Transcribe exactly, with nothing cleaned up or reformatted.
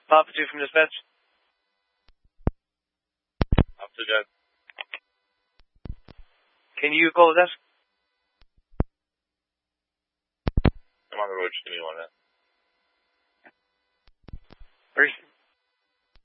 Papa two from dispatch. Officer Jack. Can you call the desk? I'm on the road. Just give me one minute. Where's